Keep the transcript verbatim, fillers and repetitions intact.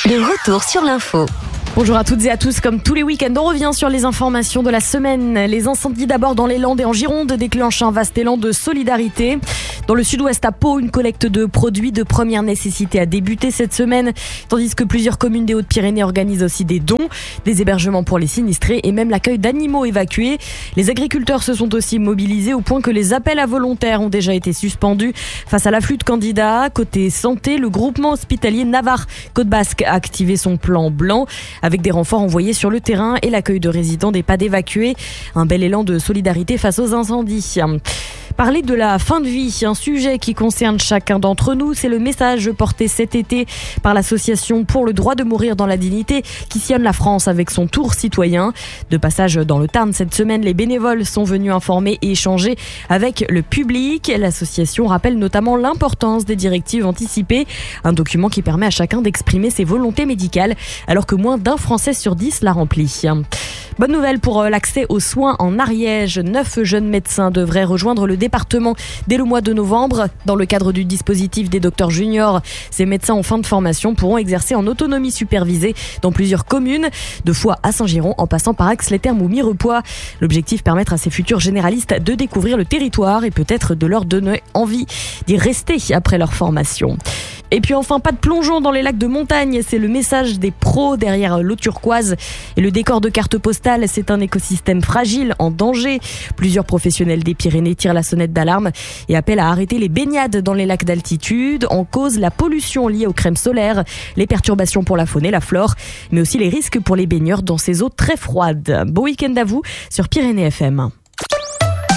De retour sur l'info. Bonjour à toutes et à tous, comme tous les week-ends, on revient sur les informations de la semaine. Les incendies d'abord dans les Landes et en Gironde déclenchent un vaste élan de solidarité. Dans le sud-ouest à Pau, une collecte de produits de première nécessité a débuté cette semaine, tandis que plusieurs communes des Hautes-Pyrénées organisent aussi des dons, des hébergements pour les sinistrés et même l'accueil d'animaux évacués. Les agriculteurs se sont aussi mobilisés au point que les appels à volontaires ont déjà été suspendus face à l'afflux de candidats. Côté santé, le groupement hospitalier Navarre-Côte Basque a activé son plan blanc, avec des renforts envoyés sur le terrain et l'accueil de résidents d'EHPAD évacués. Un bel élan de solidarité face aux incendies. Parler de la fin de vie, un sujet qui concerne chacun d'entre nous, c'est le message porté cet été par l'association pour le droit de mourir dans la dignité qui sillonne la France avec son tour citoyen. De passage dans le Tarn cette semaine, les bénévoles sont venus informer et échanger avec le public. L'association rappelle notamment l'importance des directives anticipées, un document qui permet à chacun d'exprimer ses volontés médicales alors que moins d'un Français sur dix l'a rempli. Bonne nouvelle pour l'accès aux soins en Ariège. Neuf jeunes médecins devraient rejoindre le département dès le mois de novembre. Dans le cadre du dispositif des docteurs juniors, ces médecins en fin de formation pourront exercer en autonomie supervisée dans plusieurs communes, de Foix à Saint-Giron en passant par Aix-les-Thermes ou Mirepoix. L'objectif, permettre à ces futurs généralistes de découvrir le territoire et peut-être de leur donner envie d'y rester après leur formation. Et puis enfin, pas de plongeon dans les lacs de montagne, c'est le message des pros derrière l'eau turquoise. Et le décor de carte postale, c'est un écosystème fragile, en danger. Plusieurs professionnels des Pyrénées tirent la sonnette d'alarme et appellent à arrêter les baignades dans les lacs d'altitude. En cause, la pollution liée aux crèmes solaires, les perturbations pour la faune et la flore, mais aussi les risques pour les baigneurs dans ces eaux très froides. Beau week-end à vous sur Pyrénées F M.